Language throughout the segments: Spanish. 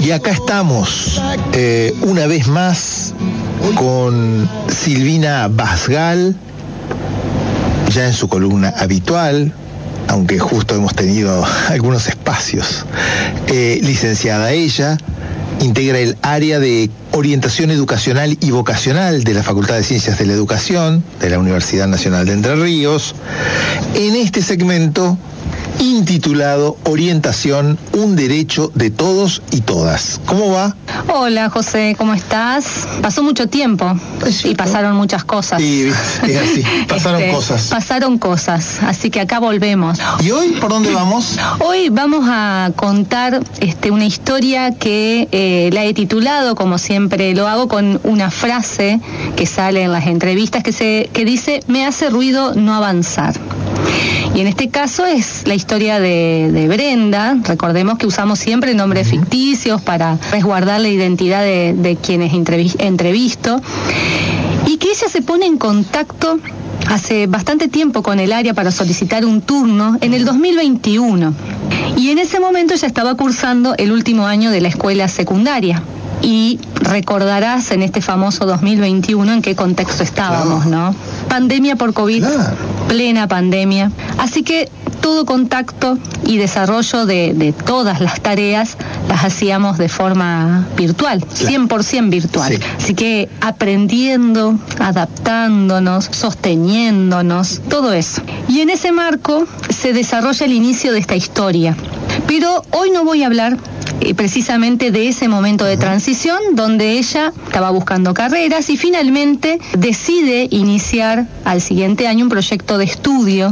Y acá estamos, una vez más, con Silvina Basgal, ya en su columna habitual, aunque justo hemos tenido algunos espacios. Licenciada ella, integra el área de orientación educacional y vocacional de la Facultad de Ciencias de la Educación de la Universidad Nacional de Entre Ríos. En este segmento intitulado Orientación, un derecho de todos y todas. ¿Cómo va? Hola, José, ¿cómo estás? Pasó mucho tiempo y pasaron muchas cosas. Sí, es así, pasaron cosas. Pasaron cosas, así que acá volvemos. ¿Y hoy por dónde vamos? Hoy vamos a contar una historia que la he titulado, como siempre lo hago, con una frase que sale en las entrevistas que dice: me hace ruido no avanzar. Y en este caso es la historia de Brenda. Recordemos que usamos siempre nombres ficticios para resguardar la identidad de quienes entrevisto. Y que ella se pone en contacto hace bastante tiempo con el área para solicitar un turno en el 2021. Y en ese momento ella estaba cursando el último año de la escuela secundaria. Y recordarás en este famoso 2021 en qué contexto estábamos, ¿no? Pandemia por COVID, plena pandemia. Así que todo contacto y desarrollo de todas las tareas las hacíamos de forma virtual, 100% virtual. Sí. Así que aprendiendo, adaptándonos, sosteniéndonos, todo eso. Y en ese marco se desarrolla el inicio de esta historia. Pero hoy no voy a hablar precisamente de ese momento de transición donde ella estaba buscando carreras y finalmente decide iniciar al siguiente año un proyecto de estudio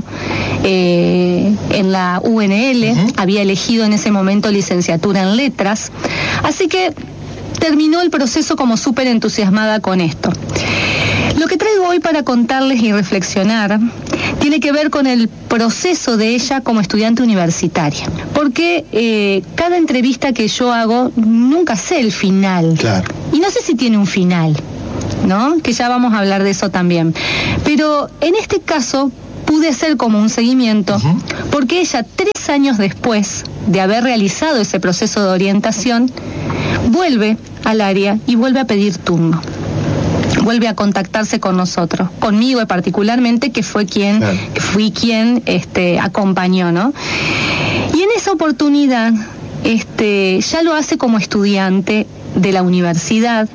en la UNL. Había elegido en ese momento licenciatura en letras, así que terminó el proceso como súper entusiasmada con esto. Lo que traigo hoy para contarles y reflexionar tiene que ver con el proceso de ella como estudiante universitaria. Porque cada entrevista que yo hago nunca sé el final. Claro. Y no sé si tiene un final, ¿no? Que ya vamos a hablar de eso también. Pero en este caso pude hacer como un seguimiento, porque ella 3 años después de haber realizado ese proceso de orientación, vuelve al área y vuelve a pedir turno. Vuelve a contactarse con nosotros, conmigo particularmente, que fui quien acompañó, ¿no? Y en esa oportunidad ya lo hace como estudiante de la universidad.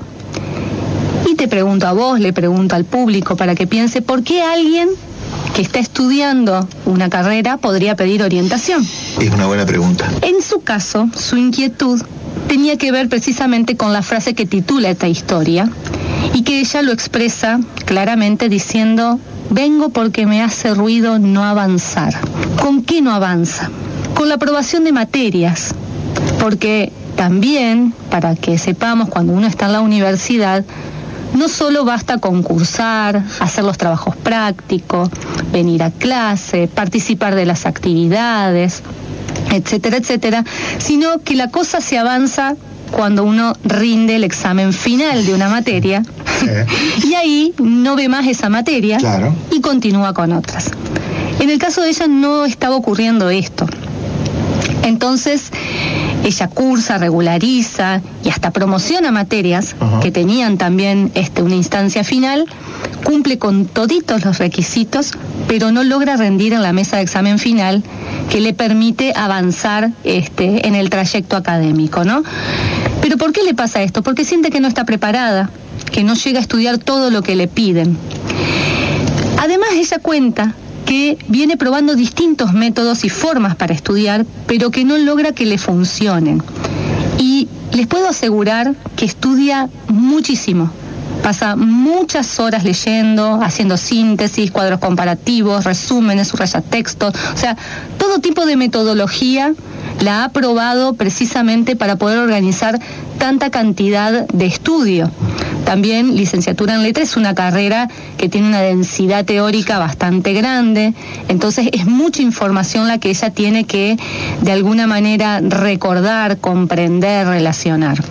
Y te pregunto a vos, le pregunto al público para que piense, ¿por qué alguien que está estudiando una carrera podría pedir orientación? Es una buena pregunta. En su caso, su inquietud tenía que ver precisamente con la frase que titula esta historia, y que ella lo expresa claramente diciendo: vengo porque me hace ruido no avanzar. ¿Con qué no avanza? Con la aprobación de materias, porque también, para que sepamos, cuando uno está en la universidad, no solo basta concursar, hacer los trabajos prácticos, venir a clase, participar de las actividades, etcétera, etcétera, sino que la cosa se avanza cuando uno rinde el examen final de una materia y ahí no ve más esa materia y continúa con otras. En el caso de ella no estaba ocurriendo esto. Entonces ella cursa, regulariza y hasta promociona materias que tenían también una instancia final, cumple con toditos los requisitos, pero no logra rendir en la mesa de examen final que le permite avanzar en el trayecto académico, ¿no? ¿Pero por qué le pasa esto? Porque siente que no está preparada, que no llega a estudiar todo lo que le piden. Además, ella cuenta que viene probando distintos métodos y formas para estudiar, pero que no logra que le funcionen. Y les puedo asegurar que estudia muchísimo. Pasa muchas horas leyendo, haciendo síntesis, cuadros comparativos, resúmenes, subraya textos. O sea, todo tipo de metodología la ha probado precisamente para poder organizar tanta cantidad de estudio. También licenciatura en letras es una carrera que tiene una densidad teórica bastante grande, entonces es mucha información la que ella tiene que de alguna manera recordar, comprender, relacionar.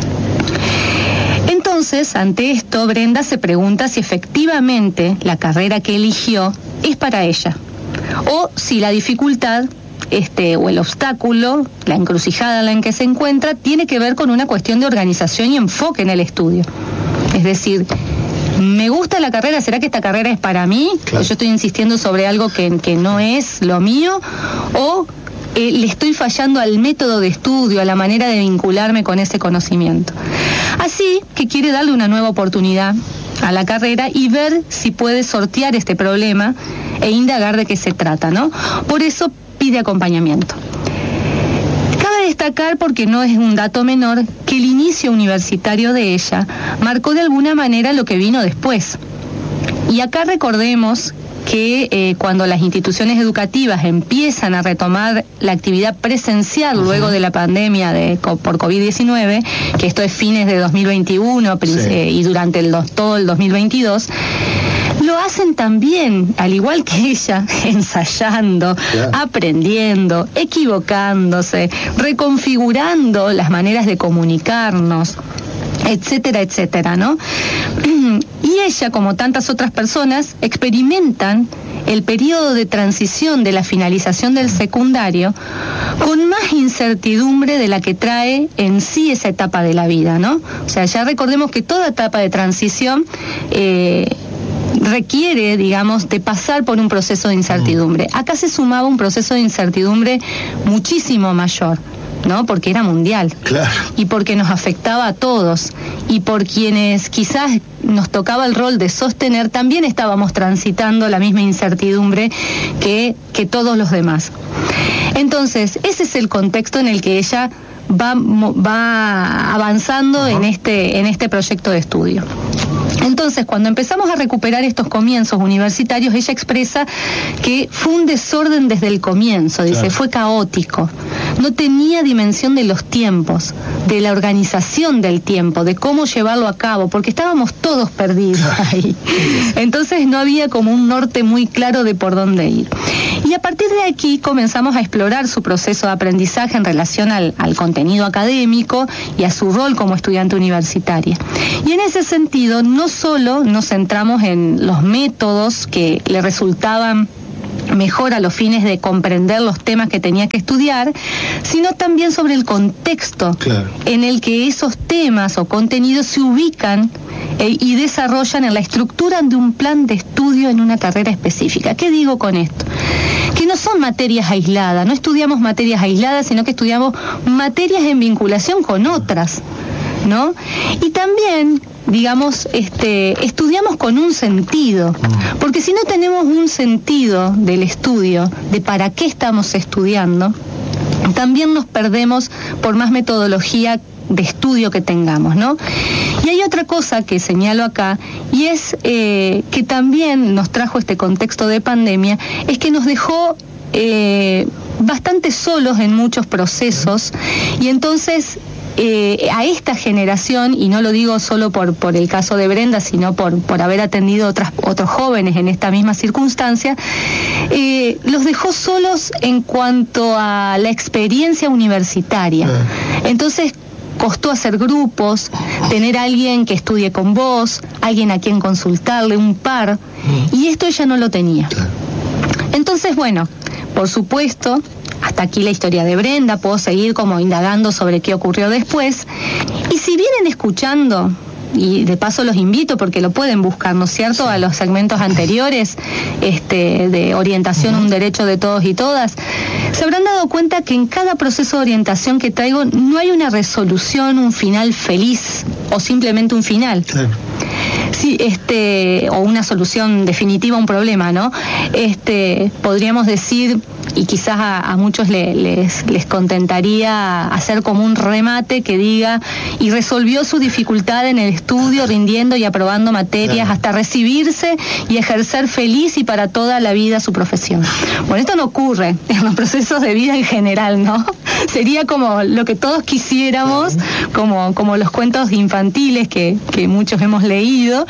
Entonces, ante esto, Brenda se pregunta si efectivamente la carrera que eligió es para ella, o si la dificultad o el obstáculo, la encrucijada en la que se encuentra, tiene que ver con una cuestión de organización y enfoque en el estudio. Es decir, me gusta la carrera, ¿será que esta carrera es para mí? Claro. Yo estoy insistiendo sobre algo que no es lo mío, o le estoy fallando al método de estudio, a la manera de vincularme con ese conocimiento. Así que quiere darle una nueva oportunidad a la carrera y ver si puede sortear este problema e indagar de qué se trata, ¿no? Por eso pide acompañamiento. Cabe destacar, porque no es un dato menor, que el inicio universitario de ella marcó de alguna manera lo que vino después. Y acá recordemos que cuando las instituciones educativas empiezan a retomar la actividad presencial luego de la pandemia por COVID-19, que esto es fines de 2021 y durante todo el 2022, lo hacen también, al igual que ella, ensayando, aprendiendo, equivocándose, reconfigurando las maneras de comunicarnos, etcétera, etcétera, ¿no? Y ella, como tantas otras personas, experimentan el periodo de transición de la finalización del secundario con más incertidumbre de la que trae en sí esa etapa de la vida, ¿no? O sea, ya recordemos que toda etapa de transición requiere, digamos, de pasar por un proceso de incertidumbre. Acá se sumaba un proceso de incertidumbre muchísimo mayor, ¿no? Porque era mundial. Claro. Y porque nos afectaba a todos. Y por quienes quizás nos tocaba el rol de sostener, también estábamos transitando la misma incertidumbre que todos los demás. Entonces, ese es el contexto en el que ella va avanzando en este proyecto de estudio. Entonces, cuando empezamos a recuperar estos comienzos universitarios, ella expresa que fue un desorden desde el comienzo, dice, fue caótico, no tenía dimensión de los tiempos, de la organización del tiempo, de cómo llevarlo a cabo, porque estábamos todos perdidos ahí. Entonces no había como un norte muy claro de por dónde ir. Y a partir de aquí comenzamos a explorar su proceso de aprendizaje en relación al contenido académico y a su rol como estudiante universitaria. Y en ese sentido, no solo nos centramos en los métodos que le resultaban mejor a los fines de comprender los temas que tenía que estudiar, sino también sobre el contexto en el que esos temas o contenidos se ubican y desarrollan en la estructura de un plan de estudio en una carrera específica. ¿Qué digo con esto? Que no son materias aisladas, no estudiamos materias aisladas, sino que estudiamos materias en vinculación con otras, ¿no? Y también, digamos, estudiamos con un sentido, porque si no tenemos un sentido del estudio, de para qué estamos estudiando, también nos perdemos por más metodología de estudio que tengamos, ¿no? Y hay otra cosa que señalo acá, y es que también nos trajo este contexto de pandemia, es que nos dejó bastante solos en muchos procesos, y entonces a esta generación, y no lo digo solo por el caso de Brenda, sino por haber atendido otros jóvenes en esta misma circunstancia, los dejó solos en cuanto a la experiencia universitaria. Entonces costó hacer grupos, tener a alguien que estudie con vos, alguien a quien consultarle, un par, y esto ella no lo tenía. Entonces, bueno, por supuesto, hasta aquí la historia de Brenda, puedo seguir como indagando sobre qué ocurrió después, y si vienen escuchando, y de paso los invito porque lo pueden buscar, ¿no es cierto?, a los segmentos anteriores de orientación, un derecho de todos y todas, se habrán dado cuenta que en cada proceso de orientación que traigo no hay una resolución, un final feliz o simplemente un final. Sí, o una solución definitiva a un problema, ¿no? Podríamos decir, y quizás a muchos les contentaría hacer como un remate que diga, y resolvió su dificultad en el estudio, rindiendo y aprobando materias hasta recibirse y ejercer feliz y para toda la vida su profesión. Bueno, esto no ocurre en los procesos de vida en general, ¿no? Sería como lo que todos quisiéramos, como los cuentos infantiles que muchos hemos leído,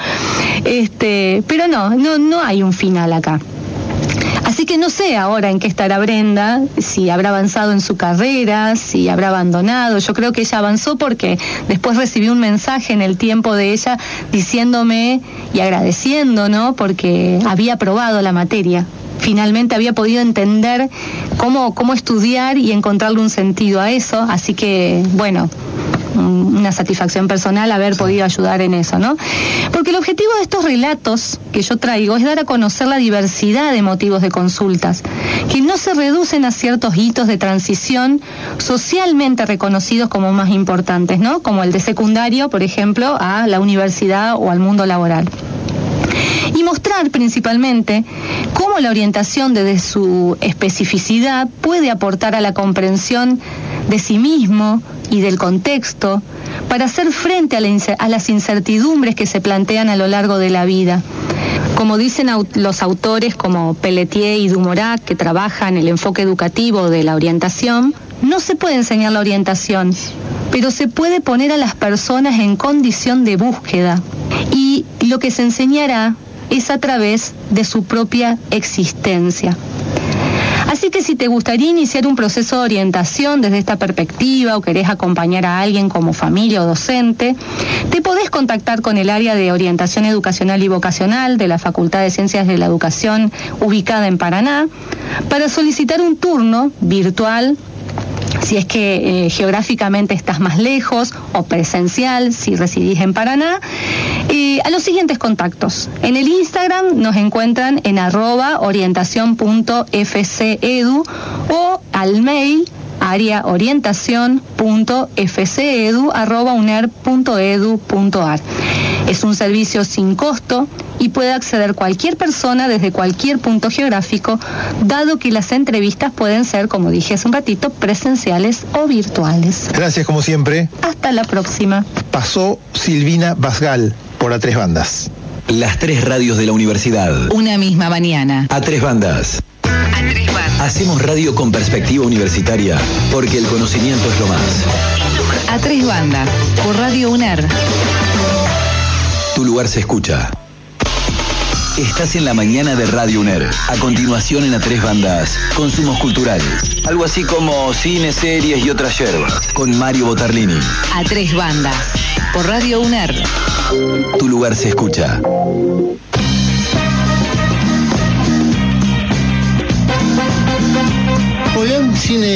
pero no hay un final acá. Así que no sé ahora en qué estará Brenda, si habrá avanzado en su carrera, si habrá abandonado. Yo creo que ella avanzó porque después recibí un mensaje en el tiempo de ella diciéndome y agradeciendo, ¿no?, porque había aprobado la materia. finalmente había podido entender cómo estudiar y encontrarle un sentido a eso, así que, bueno, una satisfacción personal haber podido ayudar en eso, ¿no? Porque el objetivo de estos relatos que yo traigo es dar a conocer la diversidad de motivos de consultas, que no se reducen a ciertos hitos de transición socialmente reconocidos como más importantes, ¿no? Como el de secundario, por ejemplo, a la universidad o al mundo laboral. Y mostrar principalmente cómo la orientación desde su especificidad puede aportar a la comprensión de sí mismo y del contexto para hacer frente a las incertidumbres que se plantean a lo largo de la vida. Como dicen los autores como Pelletier y Dumorat, que trabajan el enfoque educativo de la orientación, no se puede enseñar la orientación, pero se puede poner a las personas en condición de búsqueda. Y lo que se enseñará es a través de su propia existencia. Así que si te gustaría iniciar un proceso de orientación desde esta perspectiva o querés acompañar a alguien como familia o docente, te podés contactar con el área de orientación educacional y vocacional de la Facultad de Ciencias de la Educación ubicada en Paraná para solicitar un turno virtual si es que geográficamente estás más lejos, o presencial si residís en Paraná, a los siguientes contactos. En el Instagram nos encuentran en @orientacion.fcedu o al mail areaorientacion.fcedu@uner.edu.ar. Es un servicio sin costo y puede acceder cualquier persona desde cualquier punto geográfico, dado que las entrevistas pueden ser, como dije hace un ratito, presenciales o virtuales. Gracias, como siempre. Hasta la próxima. Pasó Silvina Basgal por A Tres Bandas. Las tres radios de la universidad. Una misma mañana. A Tres Bandas. Hacemos radio con perspectiva universitaria, porque el conocimiento es lo más. A Tres Bandas, por Radio UNER. Tu lugar se escucha. Estás en la mañana de Radio UNER. A continuación en A Tres Bandas, consumos culturales. Algo así como cine, series y otras yerbas. Con Mario Botarlini. A Tres Bandas, por Radio UNER. Tu lugar se escucha. Oigan, cine.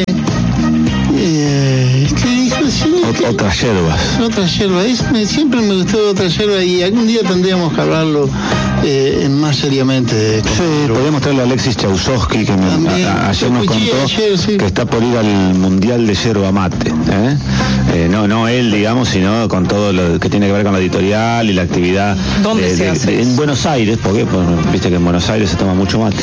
¿Qué dijo? Cine. Otras yerbas. Otras yerbas. Siempre me gustó Otras yerbas y algún día tendríamos que hablarlo más seriamente. Sí, podemos traerle a Alexis Chausowski, que ayer nos contó sí, que está por ir al Mundial de Yerba Mate. No él, digamos, sino con todo lo que tiene que ver con la editorial y la actividad. ¿Dónde se hace? En Buenos Aires, porque viste que en Buenos Aires se toma mucho mate.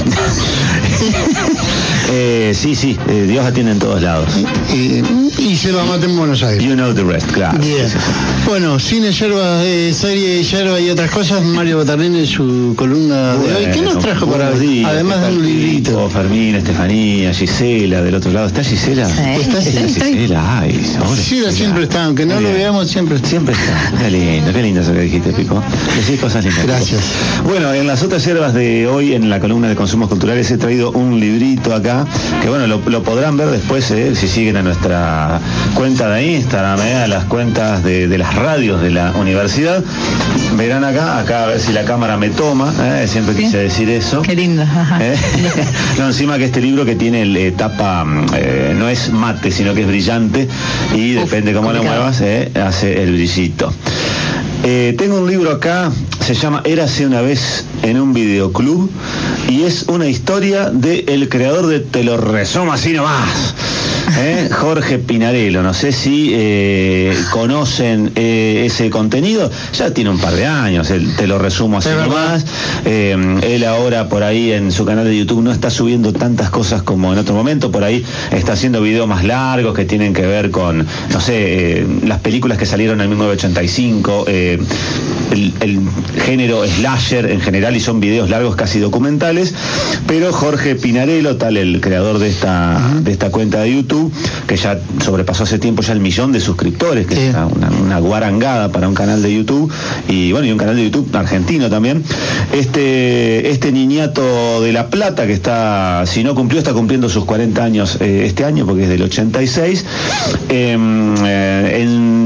Sí, Dios atiende en todos lados. Y yerba mate en Buenos Aires. You know the rest, claro. Bien. Sí. Bueno, cine, yerba, serie, yerba y otras cosas. Mario Botarlini en su columna de hoy. ¿Qué nos trajo para hoy? Además de un librito. Fermín, Estefanía, Gisela, del otro lado. ¿Está Gisela? Sí. ¿Está Gisela? Ay, Gisela siempre está, aunque no lo veamos, siempre está. Siempre está. Qué lindo eso que dijiste, Pico. Decís cosas lindas. Gracias. Bueno, en las otras yerbas de hoy, en la columna de consumos culturales, he traído un librito acá, que bueno, lo podrán ver después, si siguen a nuestra cuenta de Instagram, a las cuentas de las radios de la universidad. Verán acá a ver si la cámara me toma, siempre quise decir eso. Qué lindo. No, encima que este libro que tiene tapa, no es mate, sino que es brillante, y depende cómo lo muevas, hace el brillito. Tengo un libro acá, se llama Érase una vez en un videoclub, y es una historia del creador de Te lo resumo así nomás, Jorge Pinarello. No sé si conocen ese contenido, ya tiene un par de años, Te lo resumo así nomás. Él ahora por ahí en su canal de YouTube no está subiendo tantas cosas como en otro momento, por ahí está haciendo videos más largos que tienen que ver con, no sé, las películas que salieron en 1985, el género slasher en general, y son videos largos casi documentales. Pero Jorge Pinarello, tal el creador de esta cuenta de YouTube, que ya sobrepasó hace tiempo ya el 1.000.000 de suscriptores, que es una guarangada para un canal de YouTube, y bueno, y un canal de YouTube argentino también. Este niñato de La Plata, que está, si no cumplió, está cumpliendo sus 40 años este año, porque es del 86, en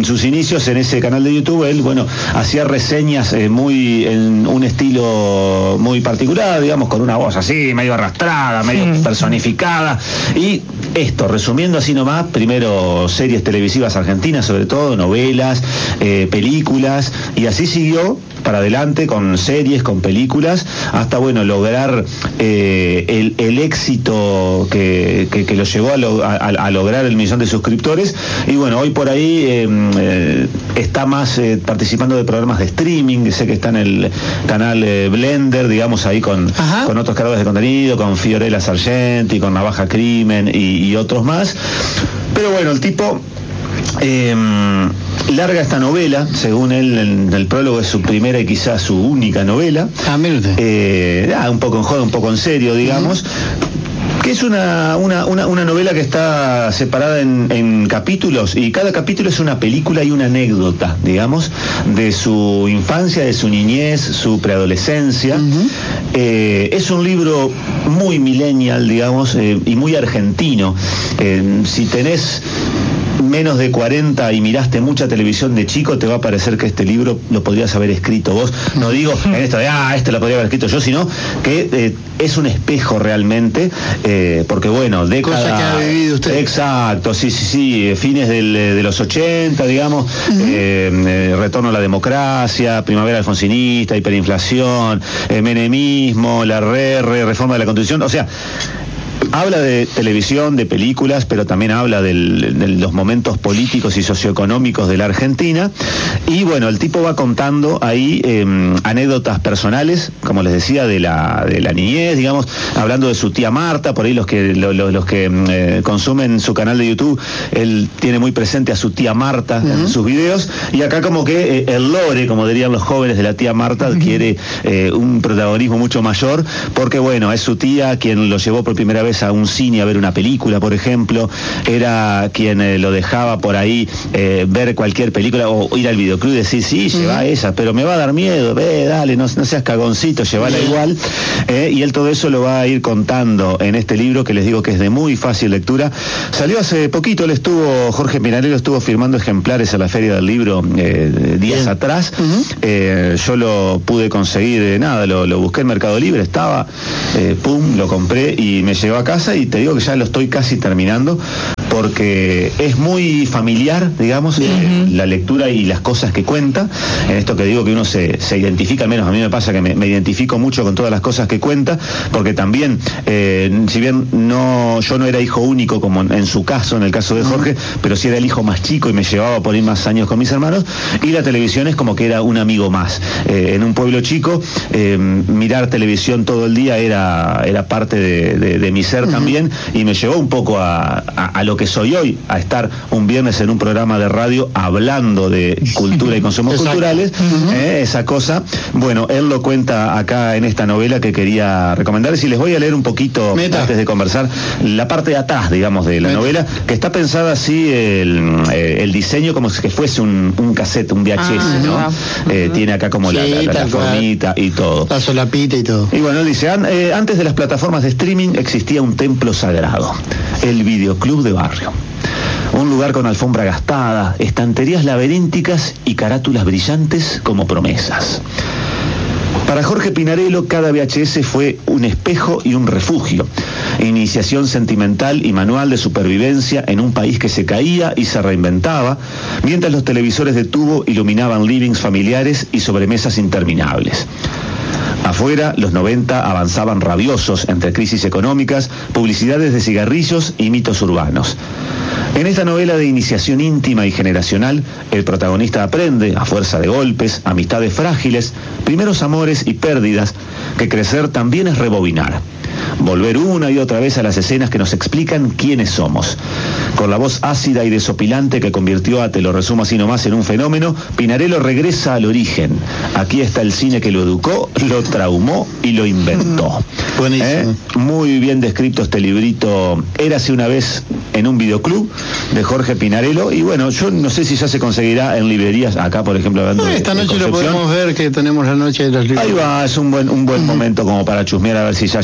sus inicios en ese canal de YouTube, él, bueno, hacía reseñas muy en un estilo muy particular, digamos, con una voz así, medio arrastrada, medio personificada. Y esto, resumiendo así nomás, primero series televisivas argentinas, sobre todo, novelas, películas, y así siguió para adelante con series, con películas, hasta, bueno, lograr el éxito que lo llevó a lograr el 1 millón de suscriptores. Y bueno, hoy por ahí está más participando de programas de streaming, sé que está en el canal Blender, digamos, ahí con otros creadores de contenido, con Fiorella Sargenti, con Navaja Crimen y otros más. Pero bueno, el tipo larga esta novela, según él, en el prólogo es su primera y quizás su única novela. Un poco en joda, un poco en serio, digamos. Que es una novela que está separada en capítulos, y cada capítulo es una película y una anécdota, digamos, de su infancia, de su niñez, su preadolescencia. Es un libro muy millennial, digamos, y muy argentino. Si tenés menos de 40 y miraste mucha televisión de chico, te va a parecer que este libro lo podrías haber escrito vos. No digo en esto de, este lo podría haber escrito yo, sino que es un espejo realmente, porque bueno, década... Cosa que ha vivido usted. Exacto, sí, fines de los 80, digamos, retorno a la democracia, primavera alfonsinista, hiperinflación, menemismo, la reforma de la Constitución, o sea... Habla de televisión, de películas, pero también habla de los momentos políticos y socioeconómicos de la Argentina. Y bueno, el tipo va contando ahí anécdotas personales, como les decía, de la niñez, digamos, hablando de su tía Marta. Por ahí los que consumen su canal de YouTube, él tiene muy presente a su tía Marta en sus videos. Y acá como que el lore, como dirían los jóvenes, de la tía Marta adquiere un protagonismo mucho mayor, porque bueno, es su tía quien lo llevó por primera vez a un cine a ver una película, por ejemplo, era quien lo dejaba por ahí ver cualquier película o ir al videoclub y decir, sí, lleva esa, pero me va a dar miedo, dale, no seas cagoncito, llévala igual. Y él todo eso lo va a ir contando en este libro, que les digo que es de muy fácil lectura. Salió hace poquito, Jorge Pinarello estuvo firmando ejemplares a la Feria del Libro días atrás. Yo lo pude conseguir, lo busqué en Mercado Libre, estaba, lo compré y me llegó a casa, y te digo que ya lo estoy casi terminando, porque es muy familiar, digamos, la lectura y las cosas que cuenta. En esto que digo que uno se identifica, al menos a mí me pasa que me identifico mucho con todas las cosas que cuenta, porque también, si bien yo no era hijo único como en su caso, en el caso de Jorge, pero sí era el hijo más chico y me llevaba por ir más años con mis hermanos, y la televisión es como que era un amigo más. En un pueblo chico, mirar televisión todo el día era parte de mi ser también, y me llevó un poco a lo que soy hoy, a estar un viernes en un programa de radio hablando de cultura y consumos culturales, esa cosa. Bueno, él lo cuenta acá en esta novela que quería recomendarles, y les voy a leer un poquito antes de conversar la parte de atrás, digamos, de la novela, que está pensada así, el diseño como si que fuese un cassette, un VHS, ¿no? Tiene acá como la formita y todo. La solapita y todo. Y bueno, él dice, antes de las plataformas de streaming existía un templo sagrado, el videoclub de barrio. Un lugar con alfombra gastada, estanterías laberínticas y carátulas brillantes como promesas. Para Jorge Pinarello, cada VHS fue un espejo y un refugio, iniciación sentimental y manual de supervivencia en un país que se caía y se reinventaba, mientras los televisores de tubo iluminaban livings familiares y sobremesas interminables. Afuera, los 90 avanzaban rabiosos entre crisis económicas, publicidades de cigarrillos y mitos urbanos. En esta novela de iniciación íntima y generacional, el protagonista aprende, a fuerza de golpes, amistades frágiles, primeros amores y pérdidas, que crecer también es rebobinar. Volver una y otra vez a las escenas que nos explican quiénes somos. Con la voz ácida y desopilante que convirtió a Te lo resumo así nomás en un fenómeno, Pinarello regresa al origen. Aquí está el cine que lo educó, lo traumó y lo inventó. Buenísimo. Muy bien descrito este librito, Érase una vez en un videoclub, de Jorge Pinarello. Y bueno, yo no sé si ya se conseguirá en librerías, acá por ejemplo hablando esta noche lo podemos ver, que tenemos la noche de los libros. Ahí va, es un buen momento como para chusmear a ver si ya llegó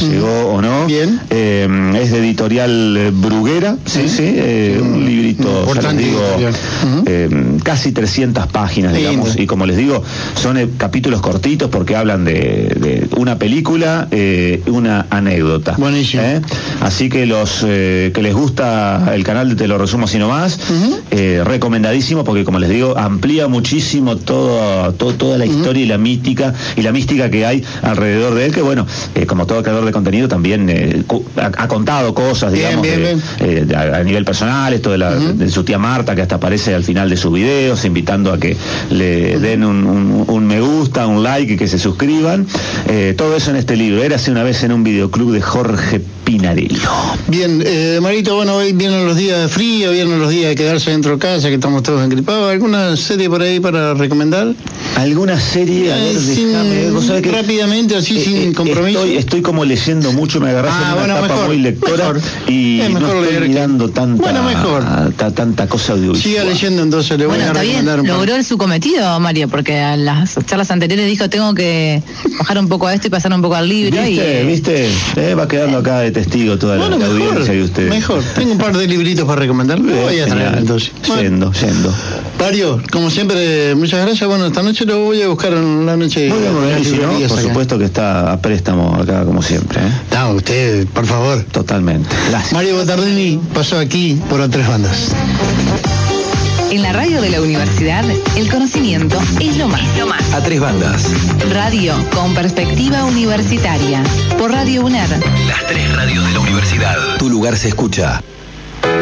o no. Bien. Es de editorial Bruguera, un librito, ya les digo, casi 300 páginas, digamos, y como les digo, son capítulos cortitos porque hablan de una película, una anécdota. Buenísimo. Así que los que les gusta el canal de Te lo resumo así nomás, recomendadísimo porque, como les digo, amplía muchísimo toda la historia y la mística que hay alrededor de él, que bueno, como todo creador de contenido también ha contado cosas, digamos, a nivel personal, esto de su tía Marta, que hasta aparece al final de sus videos, invitando a que le den un me gusta, un like y que se suscriban. Todo eso en este libro. Érase una vez en un videoclub de Jorge Pinarello. Bien, Marito, bueno, hoy vienen los días de frío, vienen los días de quedarse dentro de casa, que estamos todos engripados. ¿Alguna serie por ahí para recomendar? ¿Alguna serie? A ver, déjame, vos sabés que rápidamente, así sin compromiso. Estoy como leyendo mucho, me agarrás en una etapa muy lectora y no estoy mirando tanta cosa audiovisual. Siga leyendo, entonces le voy a recomendar un poco. Logró su cometido, Mario, porque en las charlas anteriores dijo, tengo que bajar un poco a esto y pasar un poco al libro. ¿Viste? Va quedando acá de testigo toda la audiencia de ustedes. Mejor, tengo un par de libritos para recomendarle. Voy a traer entonces. Yendo. Mario, como siempre, muchas gracias. Bueno, esta noche lo voy a buscar en la noche. Muy bien, si no, por supuesto que está a préstamo acá, como siempre. No, usted, por favor. Totalmente. Gracias. Mario Botardini pasó aquí por A Tres Bandas. En la radio de la universidad, el conocimiento es lo más. A Tres Bandas. Radio con perspectiva universitaria. Por Radio UNER. Las tres radios de la universidad. Tu lugar se escucha.